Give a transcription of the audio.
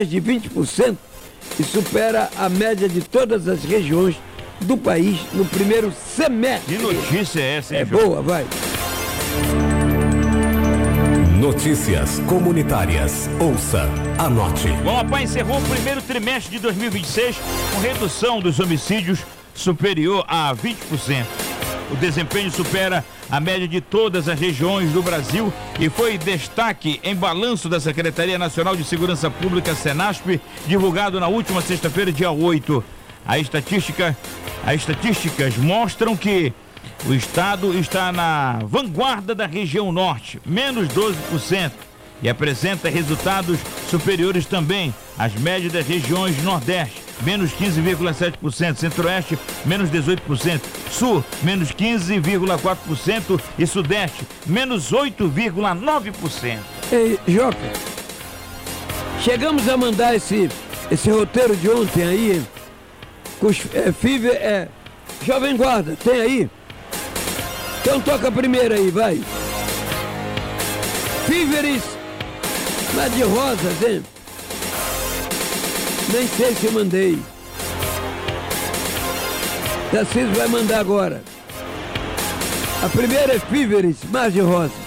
de 20% e supera a média de todas as regiões do país no primeiro semestre. Que notícia é essa, hein, boa, vai. Notícias comunitárias. Ouça, anote. O Amapá encerrou o primeiro trimestre de 2026 com redução dos homicídios superior a 20%. O desempenho supera a média de todas as regiões do Brasil e foi destaque em balanço da Secretaria Nacional de Segurança Pública, Senasp, divulgado na última sexta-feira, dia 8. As estatísticas mostram que o estado está na vanguarda da região norte, menos 12%, e apresenta resultados superiores também às médias das regiões nordeste, menos 15,7%, centro-oeste, menos 18%, sul, menos 15,4% e sudeste, menos 8,9%. Ei, Joca, chegamos a mandar esse roteiro de ontem aí, com os Jovem Guarda, tem aí? Então toca a primeira aí, vai. Fíveres, mas de rosas, hein? Nem sei se eu mandei. Tarcísio vai mandar agora. A primeira é Fíveres, Mar de Rosa.